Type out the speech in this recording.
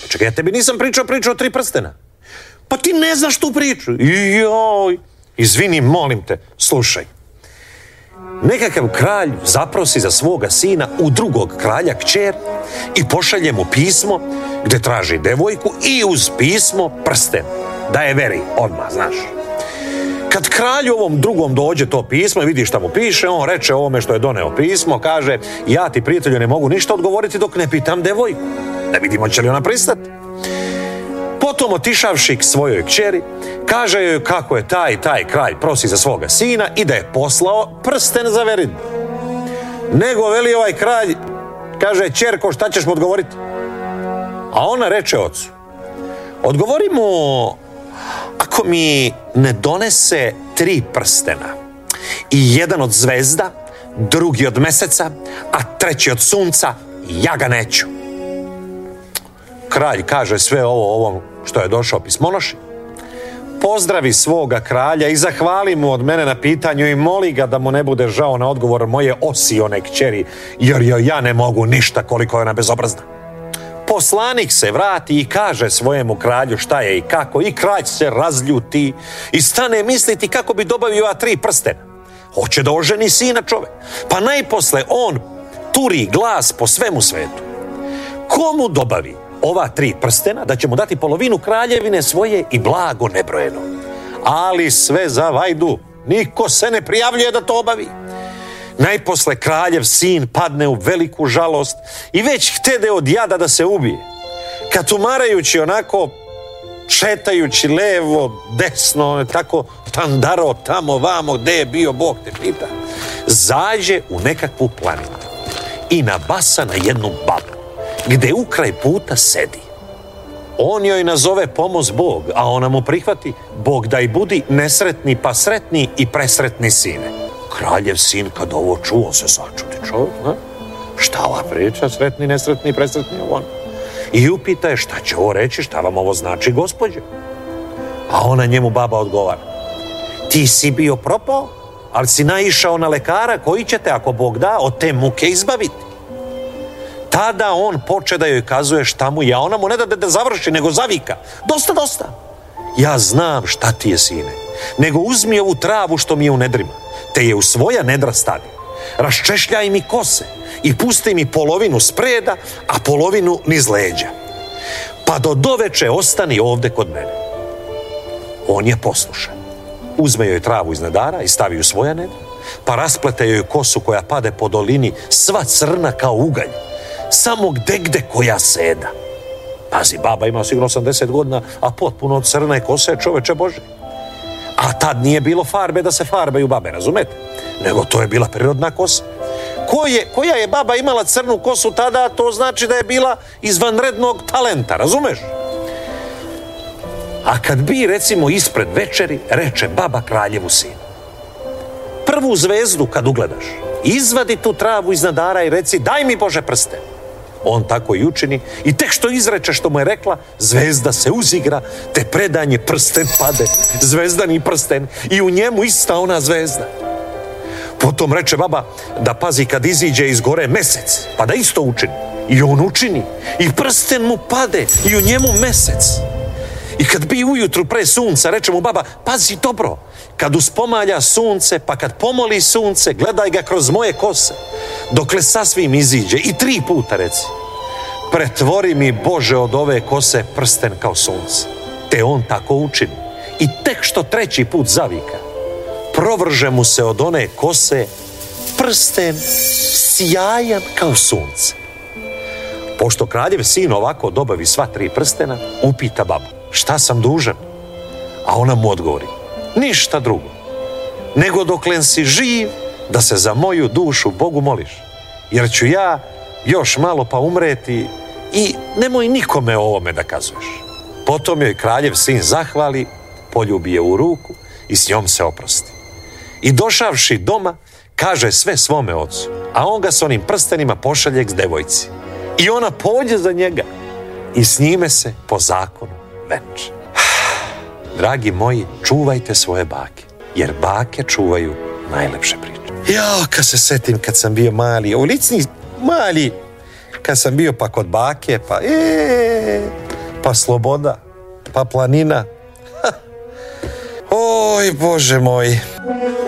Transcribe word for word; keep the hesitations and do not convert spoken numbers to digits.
čekaj, ja tebi nisam pričao pričao o tri prstena. Pa ti ne znaš tu priču. Joj, izvini, molim te, slušaj. Nekakav kralj zaprosi za svoga sina u drugog kralja kćer i pošalje mu pismo gdje traži devojku i uz pismo prsten. Da je veri, odmah, znaš. Kad kralju ovom drugom dođe to pismo i vidi šta mu piše, on reče ovome što je doneo pismo, kaže, ja ti, prijatelju, ne mogu ništa odgovoriti dok ne pitam devojku. Da vidimo će li ona pristati. Potom, otišavši k svojoj kćeri, kaže joj kako je taj taj kralj prosi za svoga sina i da je poslao prsten za veridbu. Nego veli ovaj kralj, kaže, ćerko, šta ćeš mu odgovoriti? A ona reče ocu, odgovori mu, ako mi ne donese tri prstena i jedan od zvezda, drugi od meseca, a treći od sunca, ja ga neću. Kralj kaže sve ovo ovom što je došao pismonoši, pozdravi svoga kralja i zahvali mu od mene na pitanju i moli ga da mu ne bude žao na odgovor moje osione kćeri, jer joj ja ne mogu ništa koliko je ona bezobrazna. Poslanik se vrati i kaže svojemu kralju šta je i kako, i kralj se razljuti i stane misliti kako bi dobavio ova tri prstena. Hoće da oženi sina čovek, pa najposle on turi glas po svemu svetu. Komu dobavi ova tri prstena, da će mu dati polovinu kraljevine svoje i blago nebrojeno. Ali sve za vajdu, niko se ne prijavljuje da to obavi. Najposle kraljev sin padne u veliku žalost i već htede od jada da se ubije. Kad tumarajući onako, šetajući levo, desno, tako tandaro tamo vamo gde je bio Bog te pita, zađe u nekakvu planinu i nabasa na jednu babu gde ukraj puta sedi. On joj nazove pomoz Bog, a ona mu prihvati, Bog daj budi nesretni pa sretni i presretni sine. Kraljev sin kad ovo čuo se sačudi čovjek, ne? Šta ova priča, sretni, nesretni, presretni, on? I upita je šta će ovo reći, šta vam ovo znači, gospođe? A ona njemu baba odgovara, ti si bio propao, ali si naišao na lekara koji će te, ako Bog da, od te muke izbaviti. Tada on poče da joj kazuje šta mu je, a ona mu ne da da završi, nego zavika. Dosta, dosta. Ja znam šta ti je, sine, nego uzmi ovu travu što mi je u nedrima, te je u svoja nedra stavi. Raščešljaj mi kose i pusti mi polovinu spreda, a polovinu niz leđa. Pa do doveče ostani ovde kod mene. On je poslušan. Uzme joj travu iz nedara i stavi u svoja nedra, pa rasplete joj kosu koja pade po dolini, sva crna kao ugalj, samo gde gde koja seda. Pazi, baba ima sigurno osamdeset godina, a potpuno od crne kose, čoveče Bože. A tad nije bilo farbe da se farbaju babe, razumete? Nego to je bila prirodna kosa. Ko je, koja je baba imala crnu kosu tada, to znači da je bila izvanrednog talenta, razumeš? A kad bi, recimo, ispred večeri, reče baba kraljevu sinu, prvu zvezdu kad ugledaš, izvadi tu travu iz nadara i reci, daj mi Bože prsten. On tako i učini i tek što izreče što mu je rekla, zvezda se uzigra, te predanje prsten pade, zvezdani prsten, i u njemu ista ona zvezda. Potom reče baba da pazi kad iziđe iz gore mesec, pa da isto učini. I on učini i prsten mu pade i u njemu mesec. I kad bi ujutru pre sunca, reče mu baba, pazi dobro, kad uspomalja sunce, pa kad pomoli sunce, gledaj ga kroz moje kose, dokle sasvim iziđe, i tri puta reci, pretvori mi Bože od ove kose prsten kao sunce. Te on tako učini i tek što treći put zavika, provrže mu se od one kose prsten sjajan kao sunce. Pošto kraljev sin ovako dobavi sva tri prstena, upita babu, šta sam dužan? A ona mu odgovori, ništa drugo, nego doklen si živ, da se za moju dušu Bogu moliš, jer ću ja još malo pa umreti i nemoj nikome o ovome da kazuješ. Potom joj kraljev sin zahvali, poljubi je u ruku i s njom se oprosti. I došavši doma, kaže sve svome ocu, a on ga s onim prstenima pošalje k devojci. I ona pođe za njega i s njime se po zakonu venče. Dragi moji, čuvajte svoje bake, jer bake čuvaju najlepše priče. Jao, kad se setim kad sam bio mali, u licni mali, kad sam bio pa kod bake, pa eee, pa sloboda, pa planina. Oj, Bože moj.